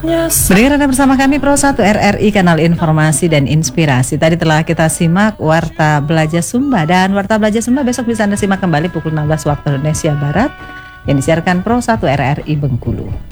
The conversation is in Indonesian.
Berikan Anda bersama kami Pro 1 RRI, kanal informasi dan inspirasi. Tadi telah kita simak Warta Belajar Sumba, dan Warta Belajar Sumba besok bisa Anda simak kembali pukul 16 waktu Indonesia Barat yang disiarkan Pro 1 RRI Bengkulu.